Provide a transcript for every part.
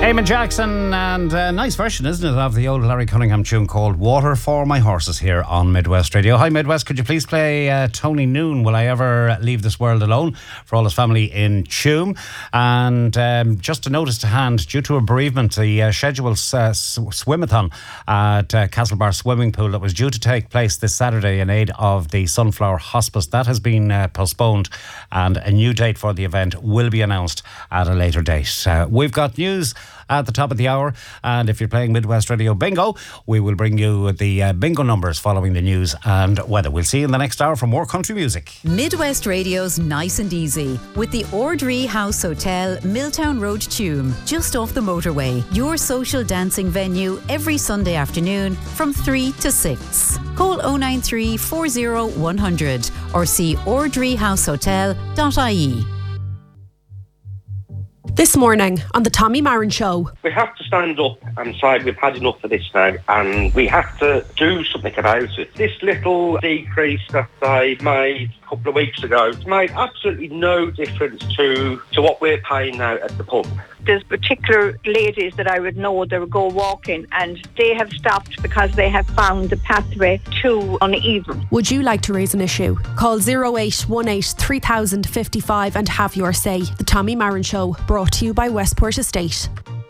Eamon Jackson, and a nice version, isn't it, of the old Larry Cunningham tune called Water for My Horses here on Midwest Radio. Hi Midwest, could you please play Tony Noon, Will I Ever Leave This World Alone, for all his family in Tuam. And just a notice to hand, due to a bereavement, the scheduled swimathon at Castlebar Swimming Pool that was due to take place this Saturday in aid of the Sunflower Hospice, that has been postponed, and a new date for the event will be announced at a later date. We've got news at the top of the hour, and if you're playing Midwest Radio Bingo, we will bring you the bingo numbers following the news and weather. We'll see you in the next hour for more country music. Midwest Radio's Nice and Easy with the Ordree House Hotel, Milltown Road, Tuam, just off the motorway. Your social dancing venue every Sunday afternoon from 3 to 6. Call 093 40 100 or see ordreehousehotel.ie. This morning on the Tommy Marin Show. We have to stand up and say we've had enough of this now, and we have to do something about it. This little decrease that they made a couple of weeks ago has made absolutely no difference to what we're paying now at the pump. There's particular ladies that I would know that would go walking, and they have stopped because they have found the pathway too uneven. Would you like to raise an issue? Call 0818 3055 and have your say. The Tommy Marin Show, brought to you by Westport Estate.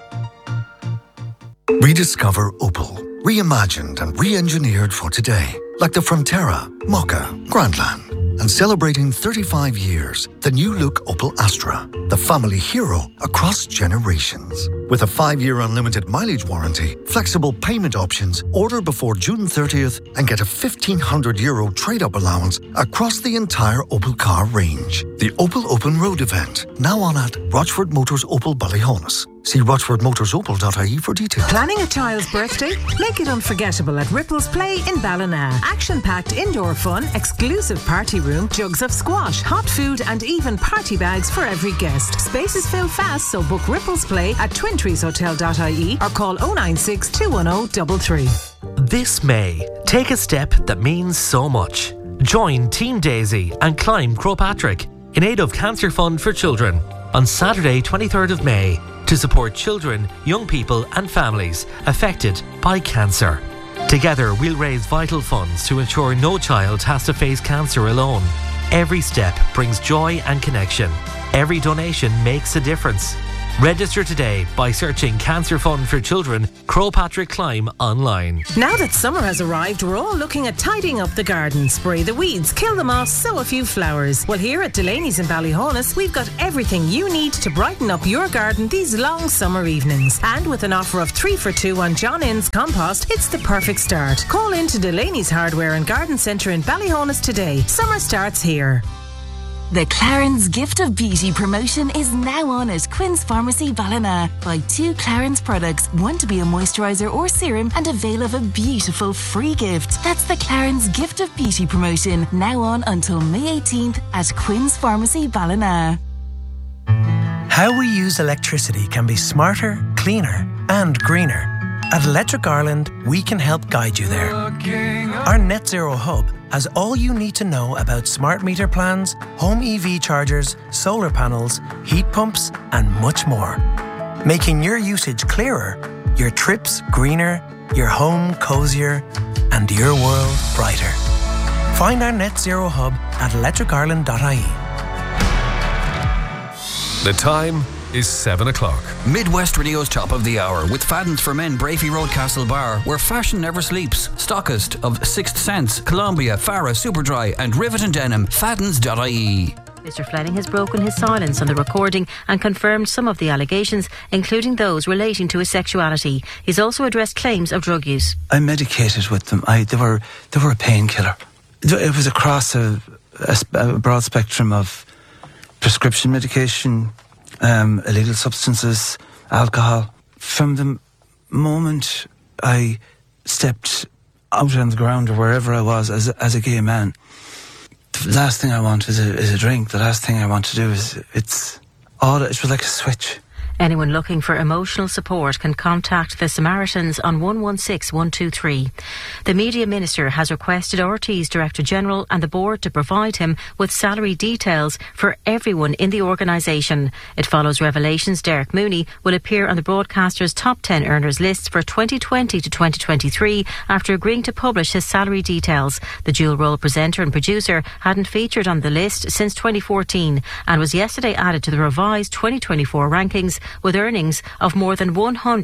Rediscover Opel. Reimagined and re-engineered for today. Like the Frontera, Mokka, Grandland. And celebrating 35 years, the new look Opel Astra, the family hero across generations. With a 5-year unlimited mileage warranty, flexible payment options, order before June 30th and get a €1,500 trade-up allowance across the entire Opel car range. The Opel Open Road event, now on at Rochford Motors Opel Ballyhonus. See rochfordmotorsopel.ie for details. Planning a child's birthday? Make it unforgettable at Ripples Play in Ballina. Action-packed indoor fun, exclusive party room, jugs of squash, hot food and even party bags for every guest. Spaces fill fast, so book Ripples Play at twintreeshotel.ie or call 096 210 33. This May, take a step that means so much. Join Team Daisy and climb Croagh Patrick in aid of Cancer Fund for Children on Saturday 23rd of May to support children, young people and families affected by cancer. Together we'll raise vital funds to ensure no child has to face cancer alone. Every step brings joy and connection. Every donation makes a difference. Register today by searching Cancer Fund for Children, Croagh Patrick Climb online. Now that summer has arrived, we're all looking at tidying up the garden. Spray the weeds, kill the moss, sow a few flowers. Well, here at Delaney's in Ballyhonus, we've got everything you need to brighten up your garden these long summer evenings. And with an offer of 3 for 2 on John Innes compost, it's the perfect start. Call in to Delaney's Hardware and Garden Centre in Ballyhonus today. Summer starts here. The Clarence Gift of Beauty promotion is now on at Quinn's Pharmacy Ballina. Buy 2 Clarence products, one to be a moisturiser or serum, and avail of a beautiful free gift. That's the Clarence Gift of Beauty promotion, now on until May 18th at Quinn's Pharmacy Ballina. How we use electricity can be smarter, cleaner and greener. At Electric Ireland, we can help guide you there. Our Net Zero Hub has all you need to know about smart meter plans, home EV chargers, solar panels, heat pumps and much more. Making your usage clearer, your trips greener, your home cosier and your world brighter. Find our Net Zero Hub at electricireland.ie. The time is 7 o'clock. Midwest Radio's Top of the Hour with Faddens for Men, Brafey Road, Castlebar, where fashion never sleeps. Stockist of Sixth Sense, Columbia, Farah, Superdry and Rivet and Denim. Faddens.ie. Mr. Fleming has broken his silence on the recording and confirmed some of the allegations, including those relating to his sexuality. He's also addressed claims of drug use. I medicated with them. They were a painkiller. It was across a broad spectrum of prescription medication, illegal substances, alcohol. From the moment I stepped out on the ground or wherever I was as a gay man, the last thing I want is a drink. The last thing I want to do it was like a switch. Anyone looking for emotional support can contact the Samaritans on 116 123. The Media Minister has requested RT's Director General and the Board to provide him with salary details for everyone in the organisation. It follows revelations Derek Mooney will appear on the broadcaster's top 10 earners lists for 2020 to 2023 after agreeing to publish his salary details. The dual-role presenter and producer hadn't featured on the list since 2014 and was yesterday added to the revised 2024 rankings with earnings of more than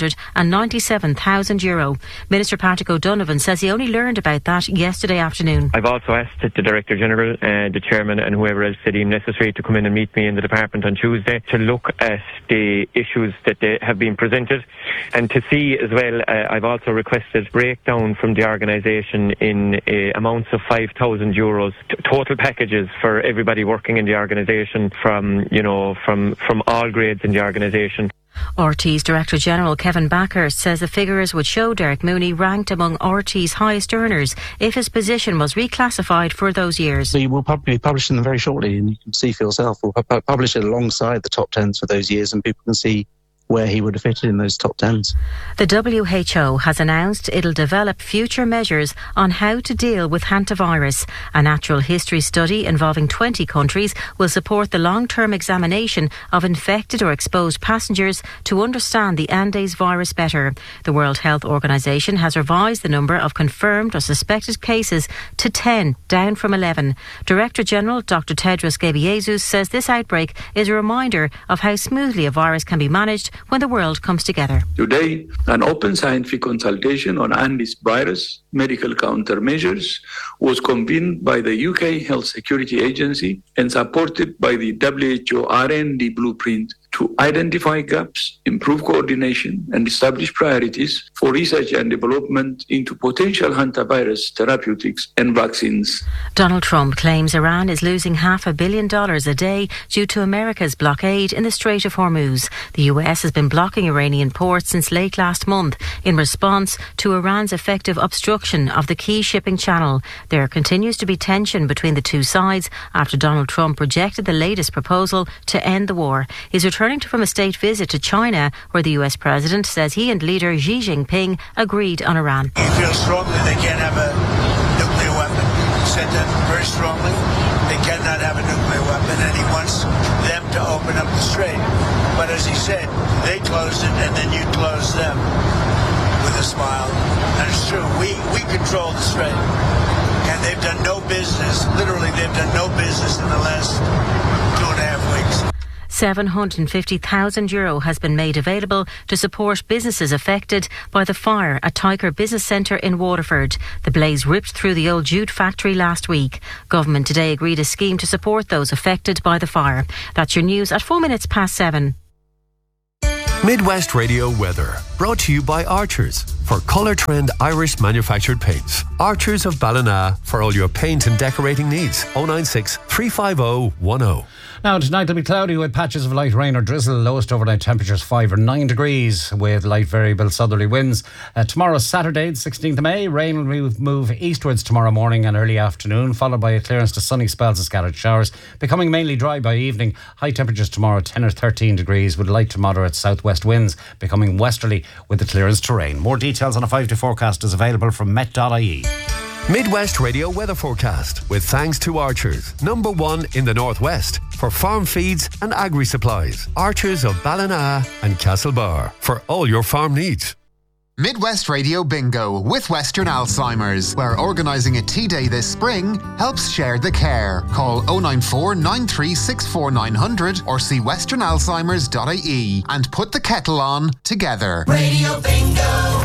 €197,000. Minister Patrick O'Donovan says he only learned about that yesterday afternoon. I've also asked the Director General, the Chairman and whoever else they deem necessary to come in and meet me in the department on Tuesday to look at the issues that they have been presented and to see as well, I've also requested breakdown from the organisation in amounts of €5,000 total packages for everybody working in the organisation from all grades in the organisation. RT's Director General Kevin Bakhurst says the figures would show Derek Mooney ranked among RT's highest earners if his position was reclassified for those years. We will probably publish them very shortly, and you can see for yourself. We'll publish it alongside the top 10s for those years, and people can see where he would have fitted in those top 10s. The WHO has announced it'll develop future measures on how to deal with hantavirus. A natural history study involving 20 countries will support the long-term examination of infected or exposed passengers to understand the Andes virus better. The World Health Organization has revised the number of confirmed or suspected cases to 10, down from 11. Director General Dr. Tedros Ghebreyesus says this outbreak is a reminder of how smoothly a virus can be managed when the world comes together. Today, an open scientific consultation on Andes virus medical countermeasures was convened by the UK Health Security Agency and supported by the WHO R&D blueprint to identify gaps, improve coordination and establish priorities for research and development into potential hantavirus therapeutics and vaccines. Donald Trump claims Iran is losing $500 million a day due to America's blockade in the Strait of Hormuz. The US has been blocking Iranian ports since late last month in response to Iran's effective obstruction of the key shipping channel. There continues to be tension between the two sides after Donald Trump rejected the latest proposal to end the war. He's returning from a state visit to China, where the US president says he and leader Xi Jinping agreed on Iran. He feels strongly they can't have a nuclear weapon. He said that very strongly. They cannot have a nuclear weapon, and he wants them to open up the strait. But as he said, they closed it, and then you closed them, with a smile. And it's true. We control the strait. And they've done no business, literally they've done no business in the last 2.5 weeks. €750,000 has been made available to support businesses affected by the fire at Tiger Business Centre in Waterford. The blaze ripped through the old jute factory last week. Government today agreed a scheme to support those affected by the fire. That's your news at 7:04. Midwest Radio weather, brought to you by Archers for Colour Trend Irish manufactured paints. Archers of Ballina for all your paint and decorating needs. 096 350 10. Now, tonight it'll be cloudy with patches of light rain or drizzle. Lowest overnight temperatures 5 or 9 degrees with light variable southerly winds. Tomorrow, Saturday, the 16th of May, rain will move eastwards tomorrow morning and early afternoon, followed by a clearance to sunny spells of scattered showers, becoming mainly dry by evening. High temperatures tomorrow 10 or 13 degrees with light to moderate southwest winds, becoming westerly with the clearance to rain. More details on a 5-day forecast is available from met.ie. Midwest Radio weather forecast with thanks to Archers, #1 in the Northwest for farm feeds and agri supplies. Archers of Ballina and Castlebar for all your farm needs. Midwest Radio Bingo with Western Alzheimer's, where organising a tea day this spring helps share the care. Call 094 9364 900 or see westernalzheimers.ie and put the kettle on together. Radio Bingo!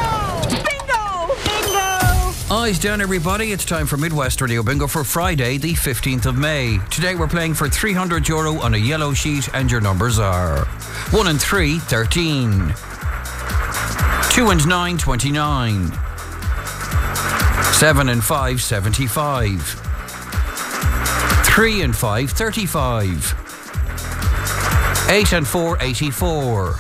Eyes down, everybody. It's time for Midwest Radio Bingo for Friday, the 15th of May. Today we're playing for €300 on a yellow sheet, and your numbers are 1 and 3, 13. 2 and 9, 29. 7 and 5, 75. 3 and 5, 35. 8 and 4, 84.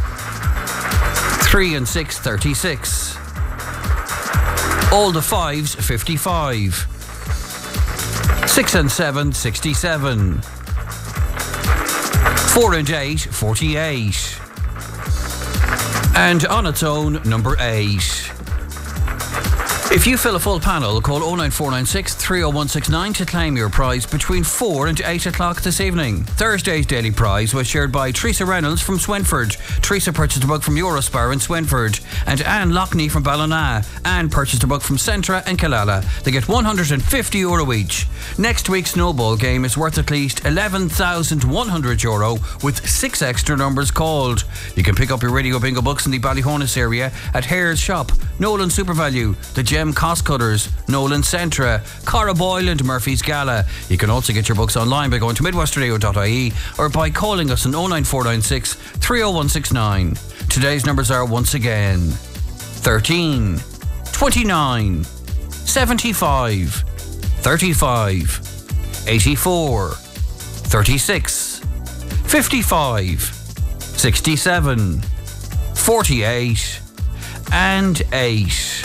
3 and 6, 36. All the 5s, 55. 6 and 7, 67. 4 and 8, 48. And on its own, number 8. If you fill a full panel, call 09496 30169 to claim your prize between 4 and 8 o'clock this evening. Thursday's daily prize was shared by Teresa Reynolds from Swinford. Teresa purchased a book from Eurospar in Swinford. And Anne Loughney from Ballina. Anne purchased a book from Centra and Killala. They get €150 each. Next week's snowball game is worth at least €11,100 with 6 extra numbers called. You can pick up your Radio Bingo books in the Ballyhonus area at Hare's Shop, Nolan Supervalue, the Gem Cost Cutters, Nolan Centra, Cara Boyle and Murphy's Gala. You can also get your books online by going to midwestradio.ie or by calling us on 09496 30169. Today's numbers are once again 13, 29, 75, 35, 84, 36, 55, 67, 48 and 8.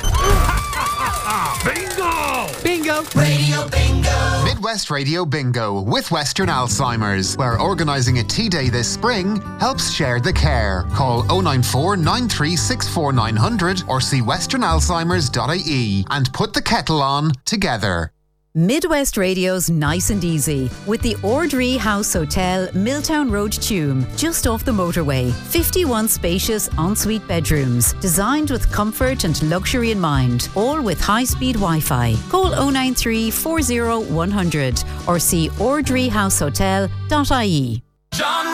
Bingo! Bingo! Radio Bingo! Midwest Radio Bingo with Western Alzheimer's, where organising a tea day this spring helps share the care. Call 094 936 900 or see westernalzheimers.ie and put the kettle on together. Midwest Radio's Nice and Easy with the Ordree House Hotel, Milltown Road, Tuam, just off the motorway. 51 spacious ensuite bedrooms, designed with comfort and luxury in mind, all with high-speed Wi-Fi. Call 093 40 100 or see ordreehousehotel.ie. John